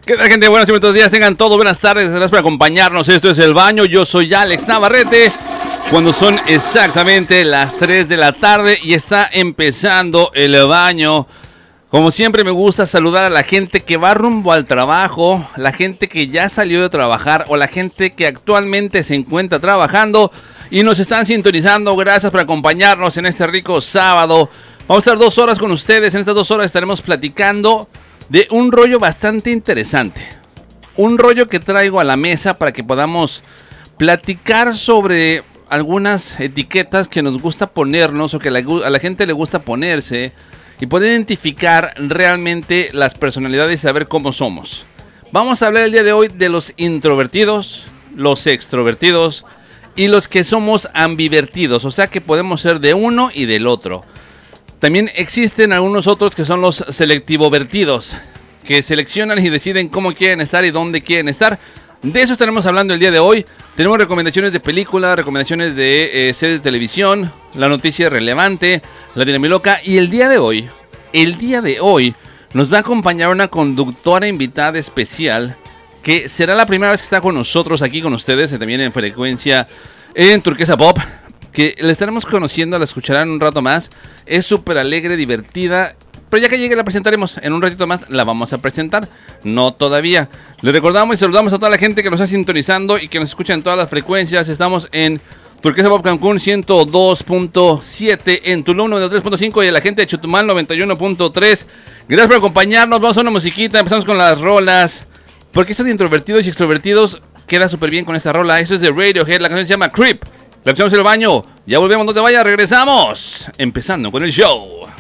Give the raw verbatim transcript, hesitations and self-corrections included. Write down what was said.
¿Qué tal, gente? Buenos y buenos días, tengan todos buenas tardes, gracias por acompañarnos. Esto es El Baño, yo soy Alex Navarrete. Cuando son exactamente las tres de la tarde y está empezando El Baño. Como siempre me gusta saludar a la gente que va rumbo al trabajo, la gente que ya salió de trabajar o la gente que actualmente se encuentra trabajando y nos están sintonizando. Gracias por acompañarnos en este rico sábado. Vamos a estar dos horas con ustedes. En estas dos horas estaremos platicando de un rollo bastante interesante. Un rollo que traigo a la mesa para que podamos platicar sobre algunas etiquetas que nos gusta ponernos o que a la gente le gusta ponerse y poder identificar realmente las personalidades y saber cómo somos. Vamos a hablar el día de hoy de los introvertidos, los extrovertidos y los que somos ambivertidos, o sea que podemos ser de uno y del otro. También existen algunos otros que son los selectivovertidos, que seleccionan y deciden cómo quieren estar y dónde quieren estar. De eso estaremos hablando el día de hoy. Tenemos recomendaciones de películas, recomendaciones de eh, series de televisión, la noticia relevante, la dinamiloca. Y el día de hoy, el día de hoy, nos va a acompañar una conductora invitada especial, que será la primera vez que está con nosotros aquí con ustedes, también en frecuencia en Turquesa Pop, que la estaremos conociendo, la escucharán un rato más. Es súper alegre, divertida, pero ya que llegue la presentaremos. En un ratito más la vamos a presentar, no todavía. Les recordamos y saludamos a toda la gente que nos está sintonizando y que nos escucha en todas las frecuencias. Estamos en Turquesa Pop Cancún ciento dos punto siete, en Tulum noventa y tres punto cinco y a la gente de Chetumal noventa y uno punto tres. Gracias por acompañarnos, vamos a una musiquita, empezamos con las rolas. Porque eso de introvertidos y extrovertidos queda súper bien con esta rola. Eso es de Radiohead, la canción se llama Creep. La opción es El Baño. Ya volvemos, no te vayas, regresamos. Empezando con el show.